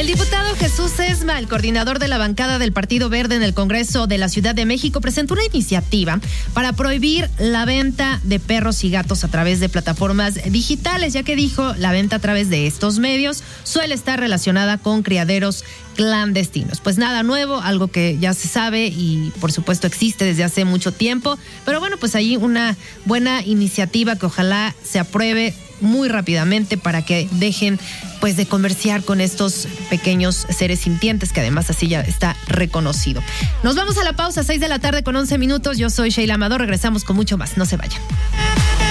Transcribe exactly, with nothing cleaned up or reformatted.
El diputado Jesús Esma, el coordinador de la bancada del Partido Verde en el Congreso de la Ciudad de México, presentó una iniciativa para prohibir la venta de perros y gatos a través de plataformas digitales, ya que dijo la venta a través de estos medios suele estar relacionada con criaderos clandestinos. Pues nada nuevo, algo que ya se sabe y por supuesto existe desde hace mucho tiempo, pero bueno, pues ahí una buena iniciativa que ojalá se apruebe muy rápidamente para que dejen pues de comerciar con estos pequeños seres sintientes, que además así ya está reconocido. Nos vamos a la pausa, seis de la tarde con once minutos. Yo soy Sheila Amador, regresamos con mucho más, no se vayan.